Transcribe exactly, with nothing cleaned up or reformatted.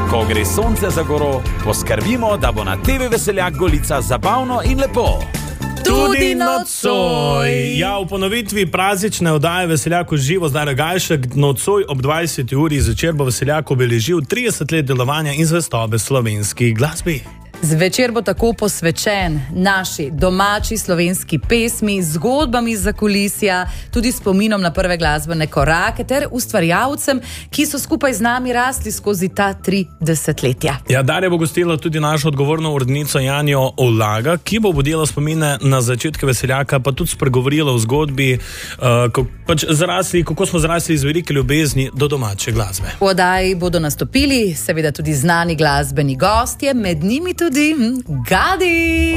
Ko gre sonce za goro, poskrbimo, da bo na te ve Veseljak Golica zabavno in lepo. Tudi nocoj. Ja, v ponovitvi praznične oddaje Veseljak živo zdaj Gajšek nocoj ob dvajseti uri zvečer bo Veseljak obeležil trideset let delovanja in zvestobe slovenski glasbi. Zvečer bo tako posvečen naši domači slovenski pesmi, zgodbami za kulisja, tudi spominom na prve glasbene korake ter ustvarjalcem, ki so skupaj z nami rasli skozi ta tri desetletja. Ja, Darja bo gostila tudi našo odgovorno urednico Janjo Olaga, ki bo budila spomine na začetke Veseljaka, pa tudi spregovorila o zgodbi, uh, kako, pač zrasli, kako smo zrasli iz velike ljubezni do domače glasbe. V oddaji bodo nastopili seveda tudi znani glasbeni gostje, med njimi tudi Tudi Gadi!